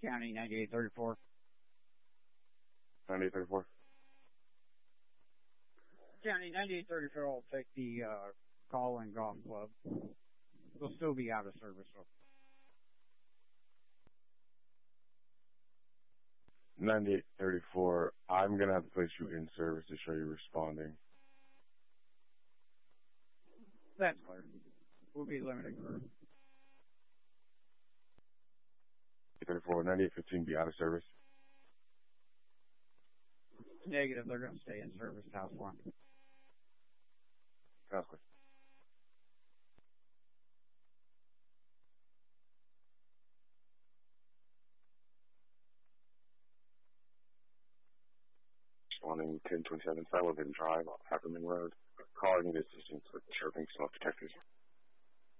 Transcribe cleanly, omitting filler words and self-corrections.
County 9834. 9834. County 9834 will take the call in golf club. They'll still be out of service, though. 9834. I'm going to have to place you in service to show you responding. That's clear. We'll be limited crew. 34, 9815, be out of service. Negative, they're going to stay in service, house one. House one. Responding 1027 Sullivan Drive off Hackerman Road. Calling the assistance with chirping smoke detectors.